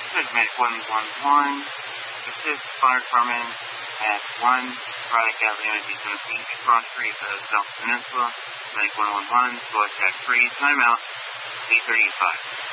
This is Medic 111. Assist Fire Department at 1 Product Avenue, Tennessee, Cross Street, South Peninsula. Medic 111, go attack 3, timeout, 8:35.